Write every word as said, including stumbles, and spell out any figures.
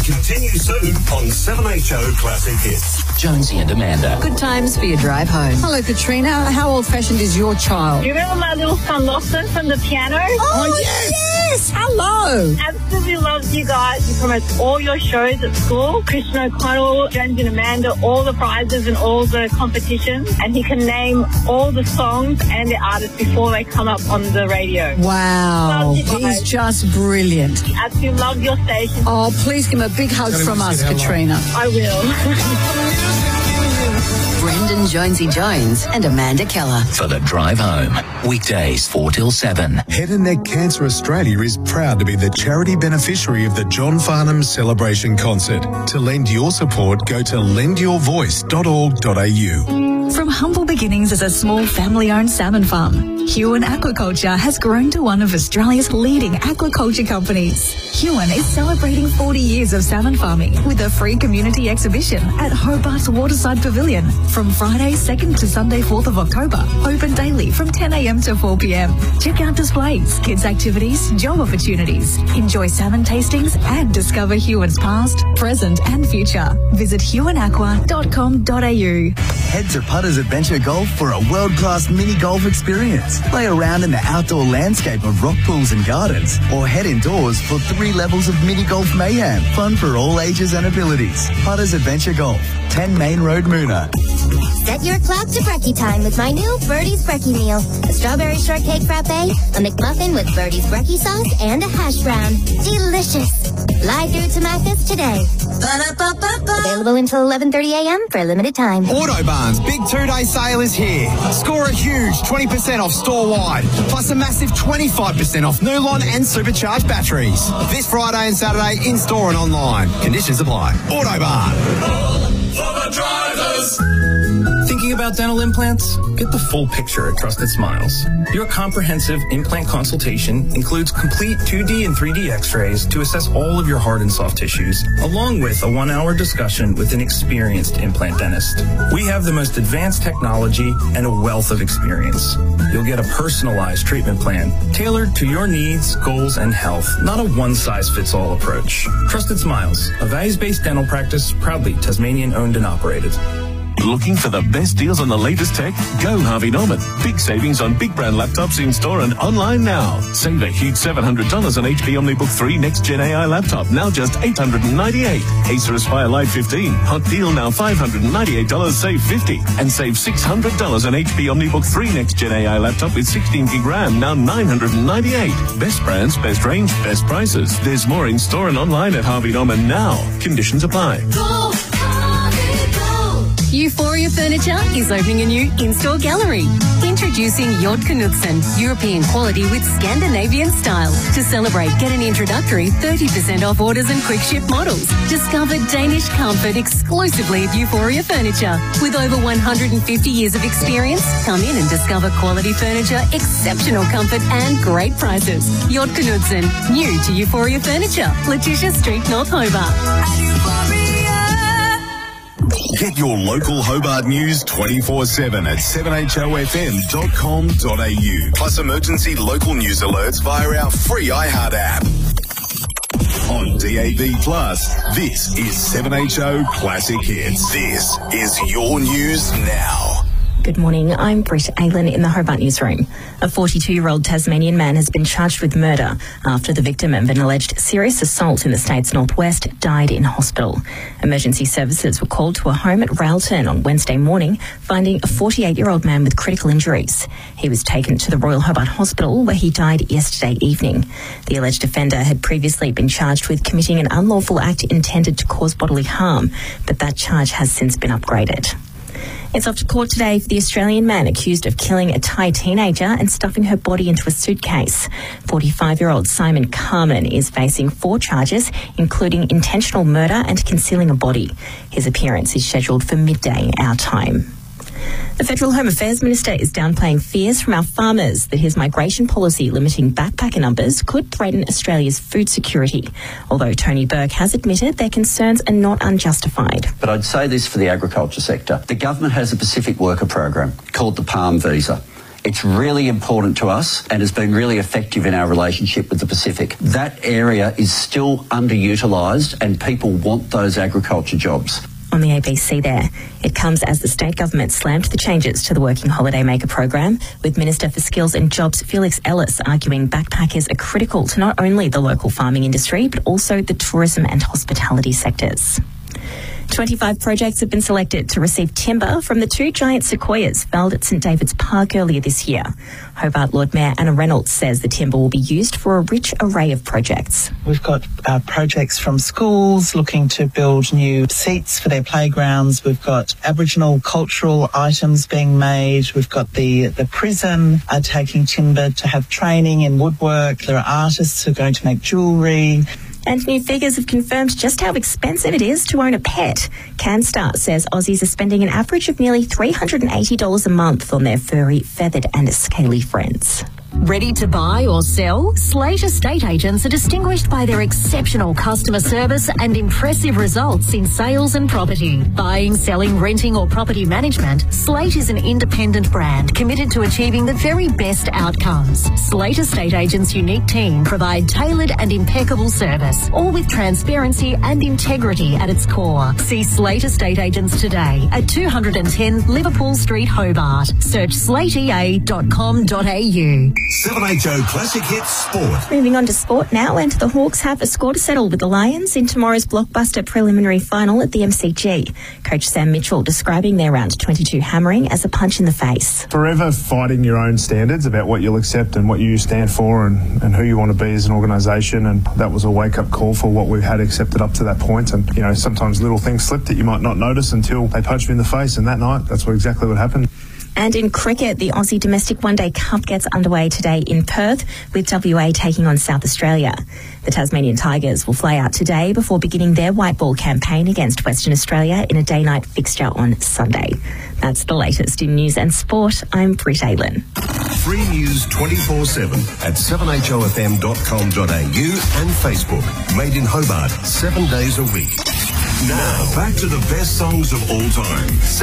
continues soon on seven H O Classic Hits. Jonesy and Amanda. Good times for your drive home. Hello, Katrina. How old-fashioned is your child? Do you remember my little son Lawson from the piano? Oh, oh yes. yes! Hello! Absolutely loves you guys. He promotes all your shows at school. Christian O'Connell, Jonesy and Amanda, all the prizes and all the competitions. And he can name all the songs and the artists before they come up on the radio. Wow. He's just brilliant. He absolutely loves your station. Oh, please give him a big hug from us, Katrina. I will. Brendan Jonesy Jones and Amanda Keller. For the drive home. Weekdays four till seven. Head and Neck Cancer Australia is proud to be the charity beneficiary of the John Farnham Celebration Concert. To lend your support, go to lend your voice dot org dot a u. From humble beginnings as a small family-owned salmon farm, Huon Aquaculture has grown to one of Australia's leading aquaculture companies. Huon is celebrating forty years of salmon farming with a free community exhibition at Hobart's Waterside Pavilion from Friday second to Sunday fourth of October. Open daily from ten a m to four p m. Check out displays, kids activities, job opportunities. Enjoy salmon tastings and discover Huon's past, present and future. Visit huon aqua dot com dot a u. Head to Putters Adventure Golf for a world-class mini golf experience. Play around in the outdoor landscape of rock pools and gardens, or head indoors for three levels of mini golf mayhem. Fun for all ages and abilities. Putters Adventure Golf, ten Main Road, Moona. Set your clock to brekkie time with my new Birdie's Brekkie meal. A strawberry shortcake frappe, a McMuffin with Birdie's Brekkie sauce, and a hash brown. Delicious. Fly through to Macca's today. Ba-da-ba-ba-ba. Available until eleven thirty a m for a limited time. Autobarn's big two-day sale is here. Score a huge twenty percent off store-wide, plus a massive twenty-five percent off Nulon and supercharged batteries. This Friday and Saturday in-store and online. Conditions apply. Autobarn. For the drivers. Thinking about dental implants? Get the full picture at Trusted Smiles. Your comprehensive implant consultation includes complete two D and three D x-rays to assess all of your hard and soft tissues, along with a one-hour discussion with an experienced implant dentist. We have the most advanced technology and a wealth of experience. You'll get a personalized treatment plan tailored to your needs, goals, and health, not a one-size-fits-all approach. Trusted Smiles, a values-based dental practice proudly Tasmanian-owned and operated. Looking for the best deals on the latest tech? Go Harvey Norman. Big savings on big brand laptops in store and online now. Save a huge seven hundred dollars on H P OmniBook three Next Gen A I laptop, now just eight hundred ninety-eight dollars. Acer Aspire Lite fifteen, hot deal now five hundred ninety-eight dollars, save fifty dollars. And save six hundred dollars on H P OmniBook three Next Gen A I laptop with sixteen gig RAM, now nine hundred ninety-eight dollars. Best brands, best range, best prices. There's more in store and online at Harvey Norman now. Conditions apply. Go! Euphoria Furniture is opening a new in-store gallery. Introducing Jord Knudsen, European quality with Scandinavian style. To celebrate, get an introductory thirty percent off orders and quick ship models. Discover Danish comfort exclusively at Euphoria Furniture. With over one hundred fifty years of experience, come in and discover quality furniture, exceptional comfort and great prices. Jord Knudsen, new to Euphoria Furniture, Letitia Street, North Hobart. Get your local Hobart news twenty-four seven at seven h o f m dot com dot a u. Plus emergency local news alerts via our free iHeart app. On D A B Plus, this is seven H O Classic Hits. This is your news now. Good morning, I'm Britt Aylen in the Hobart Newsroom. A forty-two-year-old Tasmanian man has been charged with murder after the victim of an alleged serious assault in the state's northwest died in hospital. Emergency services were called to a home at Railton on Wednesday morning, finding a forty-eight-year-old man with critical injuries. He was taken to the Royal Hobart Hospital where he died yesterday evening. The alleged offender had previously been charged with committing an unlawful act intended to cause bodily harm, but that charge has since been upgraded. It's off to court today for the Australian man accused of killing a Thai teenager and stuffing her body into a suitcase. forty-five-year-old Simon Carman is facing four charges, including intentional murder and concealing a body. His appearance is scheduled for midday our time. The Federal Home Affairs Minister is downplaying fears from our farmers that his migration policy limiting backpacker numbers could threaten Australia's food security, although Tony Burke has admitted their concerns are not unjustified. But I'd say this for the agriculture sector. The government has a Pacific Worker Program called the Palm Visa. It's really important to us and has been really effective in our relationship with the Pacific. That area is still underutilised and people want those agriculture jobs. On the A B C there, it comes as the state government slammed the changes to the Working Holiday Maker program, with Minister for Skills and Jobs Felix Ellis arguing backpackers are critical to not only the local farming industry but also the tourism and hospitality sectors. twenty-five projects have been selected to receive timber from the two giant sequoias felled at St David's Park earlier this year. Hobart Lord Mayor Anna Reynolds says the timber will be used for a rich array of projects. We've got uh, projects from schools looking to build new seats for their playgrounds. We've got Aboriginal cultural items being made. We've got the, the prison uh, taking timber to have training in woodwork. There are artists who are going to make jewellery. And new figures have confirmed just how expensive it is to own a pet. CanStar says Aussies are spending an average of nearly three hundred eighty dollars a month on their furry, feathered and scaly friends. Ready to buy or sell? Slate Estate Agents are distinguished by their exceptional customer service and impressive results in sales and property. Buying, selling, renting or property management, Slate is an independent brand committed to achieving the very best outcomes. Slate Estate Agents' unique team provide tailored and impeccable service, all with transparency and integrity at its core. See Slate Estate Agents today at two hundred ten Liverpool Street, Hobart. Search slate e a dot com dot a u. seven H O Classic Hits Sport. Moving on to sport now, and the Hawks have a score to settle with the Lions in tomorrow's blockbuster preliminary final at the M C G. Coach Sam Mitchell describing their round twenty-two hammering as a punch in the face. Forever fighting your own standards about what you'll accept and what you stand for and, and who you want to be as an organisation, and that was a wake-up call for what we've had accepted up to that point. And, you know, sometimes little things slip that you might not notice until they punch you in the face, and that night, that's what exactly what happened. And in cricket, the Aussie Domestic One Day Cup gets underway today in Perth, with W A taking on South Australia. The Tasmanian Tigers will fly out today before beginning their white ball campaign against Western Australia in a day-night fixture on Sunday. That's the latest in news and sport. I'm Britt Aylan. Free news twenty-four seven at seven h o f m dot com dot a u and Facebook. Made in Hobart, seven days a week. Now, back to the best songs of all time.